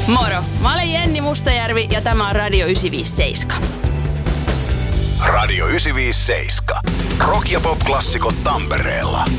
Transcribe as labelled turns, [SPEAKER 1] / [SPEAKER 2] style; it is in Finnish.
[SPEAKER 1] Moro, mä olen Jenni Mustajärvi ja tämä on Radio 957.
[SPEAKER 2] Radio 957. Rock- ja pop-klassikot Tampereella.